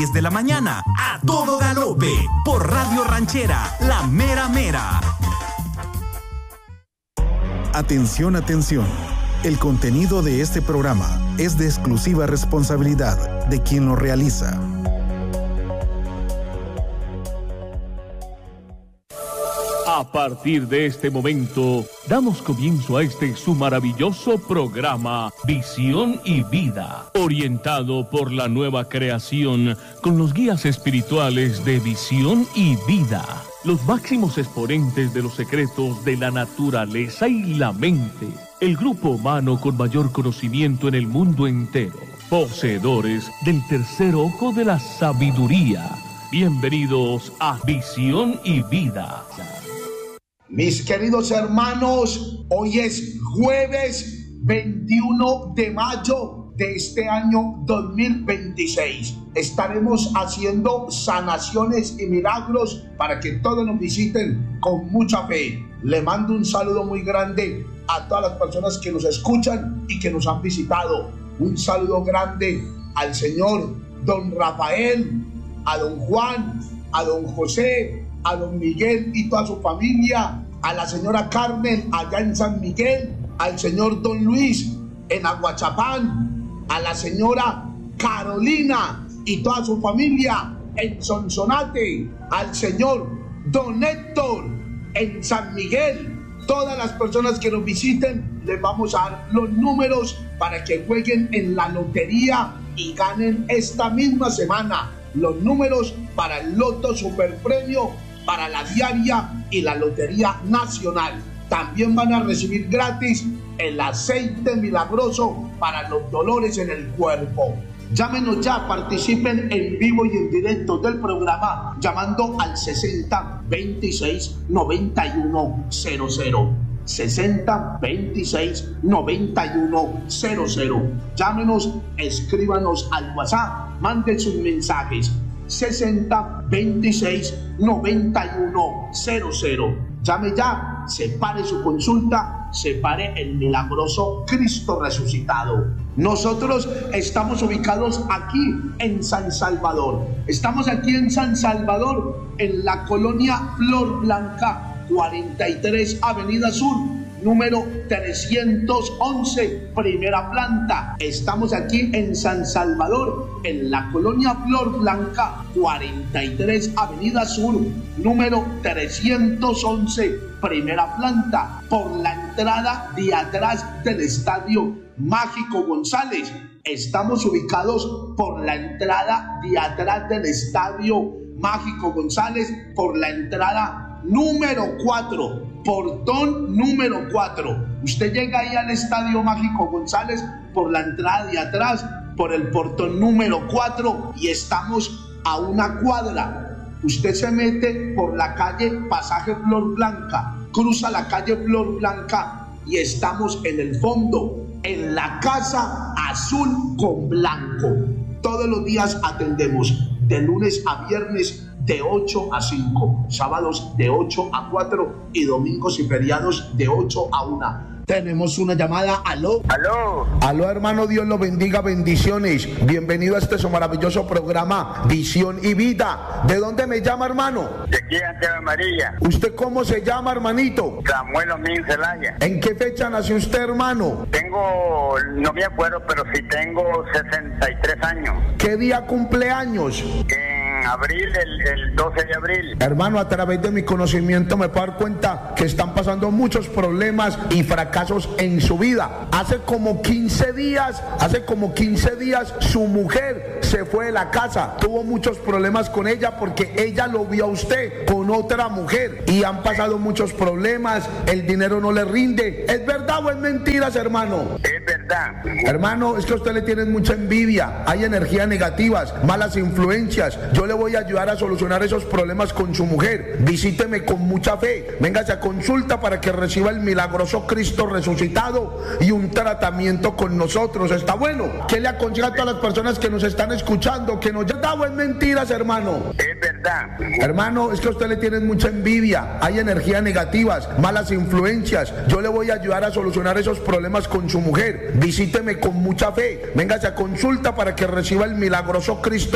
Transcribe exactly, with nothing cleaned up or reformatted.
diez de la mañana, a todo galope, por Radio Ranchera, la mera mera. Atención, atención. El contenido de este programa es de exclusiva responsabilidad de quien lo realiza. A partir de este momento, damos comienzo a este su maravilloso programa, Visión y Vida, orientado por la nueva creación con los guías espirituales de Visión y Vida, los máximos exponentes de los secretos de la naturaleza y la mente, el grupo humano con mayor conocimiento en el mundo entero, poseedores del tercer ojo de la sabiduría. Bienvenidos a Visión y Vida. Mis queridos hermanos, hoy es jueves veintiuno de mayo de este año dos mil veintiséis. Estaremos haciendo sanaciones y milagros para que todos nos visiten con mucha fe. Le mando un saludo muy grande a todas las personas que nos escuchan y que nos han visitado. Un saludo grande al señor don Rafael, a don Juan, a don José, a don Miguel y toda su familia, a la señora Carmen allá en San Miguel, al señor don Luis en Aguachapán, a la señora Carolina y toda su familia en Sonsonate, al señor don Héctor en San Miguel. Todas las personas que nos visiten les vamos a dar los números para que jueguen en la lotería y ganen esta misma semana los números para el Loto Superpremio, para la diaria y la Lotería Nacional. También van a recibir gratis el aceite milagroso para los dolores en el cuerpo. Llámenos ya, participen en vivo y en directo del programa llamando al sesenta veintiséis noventa y uno cero cero. sesenta veintiséis noventa y uno cero cero. Llámenos, escríbanos al WhatsApp, manden sus mensajes. sesenta veintiséis noventa y uno cero cero. Llame ya, separe su consulta, separe el milagroso Cristo resucitado. Nosotros estamos ubicados aquí en San Salvador. Estamos aquí en San Salvador, en la colonia Flor Blanca, cuarenta y tres Avenida Sur, número trescientos once, primera planta. Estamos aquí en San Salvador, en la colonia Flor Blanca, cuarenta y tres Avenida Sur, número trescientos once, primera planta, por la entrada de atrás del Estadio Mágico González. Estamos ubicados por la entrada de atrás del Estadio Mágico González, por la entrada número cuatro, portón número cuatro. Usted llega ahí al Estadio Mágico González por la entrada de atrás, por el portón número cuatro, y estamos a una cuadra. Usted se mete por la calle Pasaje Flor Blanca, cruza la calle Flor Blanca y estamos en el fondo, en la Casa Azul con Blanco. Todos los días atendemos de lunes a viernes de ocho a cinco, sábados de ocho a cuatro y domingos y feriados de ocho a una. Tenemos una llamada. Aló. Aló. Aló, hermano, Dios lo bendiga, bendiciones. Bienvenido a este su maravilloso programa, Visión y Vida. ¿De dónde me llama, hermano? De aquí en Ave María. ¿Usted cómo se llama, hermanito? Samuel Omín Zelaya. ¿En qué fecha nació usted, hermano? Tengo, no me acuerdo, pero sí tengo sesenta y tres años. ¿Qué día cumpleaños? En abril, el, el doce de abril. Hermano, a través de mi conocimiento me puedo dar cuenta que están pasando muchos problemas y fracasos en su vida. Hace como quince días, hace como quince días su mujer se fue de la casa. Tuvo muchos problemas con ella porque ella lo vio a usted con otra mujer y han pasado muchos problemas. El dinero no le rinde. ¿Es verdad o es mentiras, hermano? Es verdad. Hermano, es que a usted le tienen mucha envidia. Hay energías negativas, malas influencias. Yo le voy a ayudar a solucionar esos problemas con su mujer. Visíteme con mucha fe. Véngase a consulta para que reciba el milagroso Cristo resucitado y un tratamiento con nosotros. ¿Está bueno? ¿Qué le aconseja a todas las personas que nos están escuchando? Que nos da buen mentiras, hermano. Es verdad. Hermano, es que a usted le tienen mucha envidia. Hay energías negativas, malas influencias. Yo le voy a ayudar a solucionar esos problemas con su mujer. Visíteme con mucha fe. Véngase a consulta para que reciba el milagroso Cristo